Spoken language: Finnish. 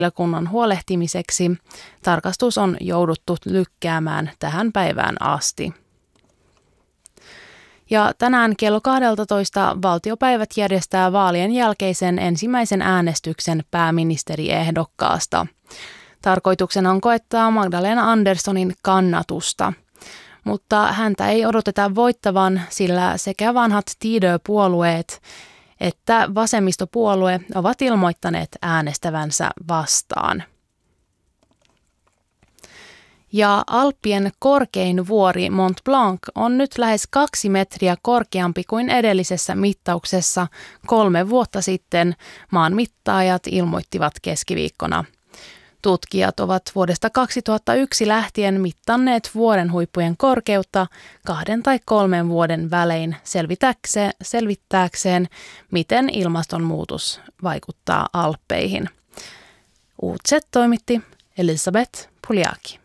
henkilökunnan huolehtimiseksi tarkastus on jouduttu lykkäämään tähän päivään asti. Ja tänään kello 12 valtiopäivät järjestää vaalien jälkeisen ensimmäisen äänestyksen pääministeriehdokkaasta. Tarkoituksena on koettaa Magdalena Anderssonin kannatusta, mutta häntä ei odoteta voittavan, sillä sekä vanhat Tidö-puolueet että vasemmistopuolue ovat ilmoittaneet äänestävänsä vastaan. Ja Alppien korkein vuori Mont Blanc on nyt lähes 2 metriä korkeampi kuin edellisessä mittauksessa 3 vuotta sitten, maanmittaajat ilmoittivat keskiviikkona. Tutkijat ovat vuodesta 2001 lähtien mittanneet vuoren huippujen korkeutta 2 tai 3 vuoden välein selvittääkseen, miten ilmastonmuutos vaikuttaa Alppeihin. Uutiset toimitti Elisabeth Puljaki.